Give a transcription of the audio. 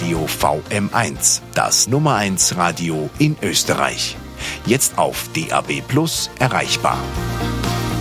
Radio VM1, das Nummer 1 Radio in Österreich. Jetzt auf DAB+ erreichbar.